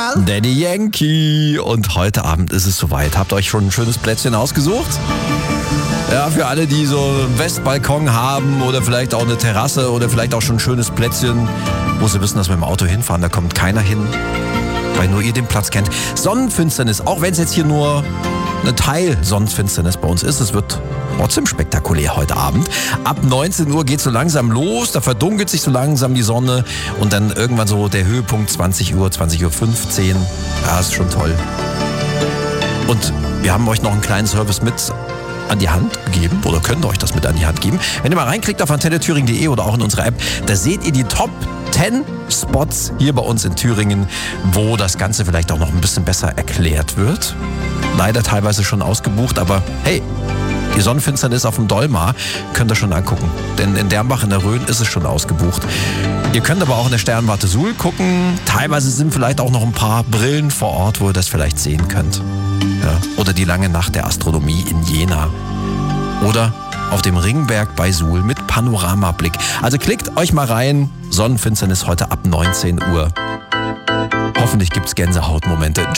Karl. Daddy Yankee. Und heute Abend ist es soweit. Habt ihr euch schon ein schönes Plätzchen ausgesucht? Ja, für alle, die so einen Westbalkon haben oder vielleicht auch eine Terrasse oder vielleicht auch schon ein schönes Plätzchen, wo sie wissen, dass wir mit dem Auto hinfahren, da kommt keiner hin, weil nur ihr den Platz kennt. Sonnenfinsternis, auch wenn es jetzt hier nur eine Teil Sonnenfinsternis bei uns ist, es wird trotzdem spektakulär heute Abend. Ab 19 Uhr geht es so langsam los, da verdunkelt sich so langsam die Sonne und dann irgendwann so der Höhepunkt 20 Uhr, 20.15 Uhr. Ja, ist schon toll. Und wir haben euch noch einen kleinen Service mit an die Hand gegeben oder könnt euch das mit an die Hand geben. Wenn ihr mal reinklickt auf antenneThüringen.de oder auch in unsere App, da seht ihr die Top 10 Spots hier bei uns in Thüringen, wo das Ganze vielleicht auch noch ein bisschen besser erklärt wird. Leider teilweise schon ausgebucht, aber hey, die Sonnenfinsternis auf dem Dolmar könnt ihr schon angucken. Denn in Dernbach in der Rhön ist es schon ausgebucht. Ihr könnt aber auch in der Sternwarte Suhl gucken. Teilweise sind vielleicht auch noch ein paar Brillen vor Ort, wo ihr das vielleicht sehen könnt. Ja. Oder die lange Nacht der Astronomie in Jena. Oder auf dem Ringberg bei Suhl mit Panoramablick. Also klickt euch mal rein. Sonnenfinsternis heute ab 19 Uhr. Hoffentlich gibt's Gänsehautmomente.